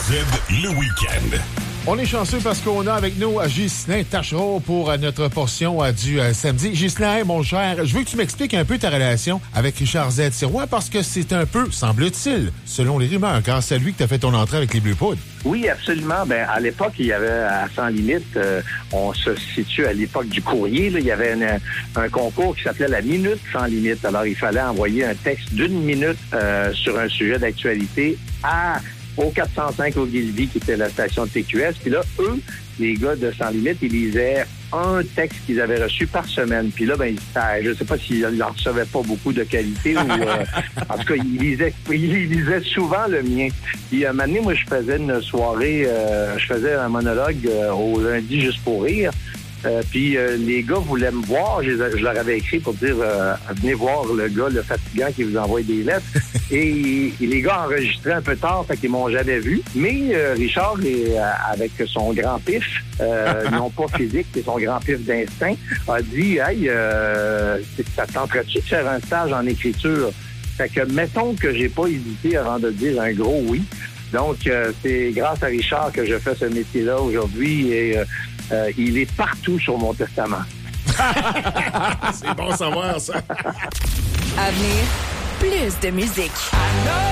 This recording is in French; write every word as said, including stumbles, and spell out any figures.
Z, le week-end. On est chanceux parce qu'on a avec nous Ghislain Tachereau pour notre portion du euh, samedi. Ghislain, mon cher, je veux que tu m'expliques un peu ta relation avec Richard Z. Sirois parce que c'est un peu, semble-t-il, selon les rumeurs, grâce à lui que tu as fait ton entrée avec les Bleus Poudres. Oui, absolument. Ben, à l'époque, il y avait à Sans Limite, euh, on se situe à l'époque du courrier, là, il y avait une, un concours qui s'appelait la Minute Sans Limite. Alors, il fallait envoyer un texte d'une minute euh, sur un sujet d'actualité à au quatre cent cinq au Gilby, qui était la station de T Q S. Puis là, eux, les gars de Sans Limite, ils lisaient un texte qu'ils avaient reçu par semaine. Puis là, ben, je sais pas s'ils n'en recevaient pas beaucoup de qualité ou... Euh, en tout cas, ils lisaient, ils lisaient souvent le mien. Puis un moment donné, moi, je faisais une soirée, euh, je faisais un monologue euh, au lundi juste pour rire. Euh, puis euh, les gars voulaient me voir. Je, je leur avais écrit pour dire euh, venez voir le gars, le fatigant qui vous envoie des lettres. Et, et les gars enregistraient un peu tard, fait qu'ils m'ont jamais vu. Mais euh, Richard, est, euh, avec son grand pif, euh, non pas physique, c'est son grand pif d'instinct, a dit hey, euh, ça te tenterait-tu de faire un stage en écriture? Fait que mettons que j'ai pas hésité avant de dire un gros oui. Donc, euh, c'est grâce à Richard que je fais ce métier-là aujourd'hui et euh, euh, il est partout sur mon testament. C'est bon savoir, ça. À venir, plus de musique.